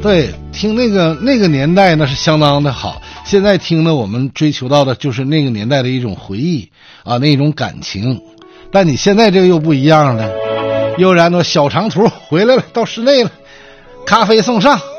对，听那个年代那是相当的好，现在听呢，我们追求到的就是那个年代的一种回忆啊，那种感情。但你现在这个又不一样了，悠然的小长途回来了，到室内了，咖啡送上。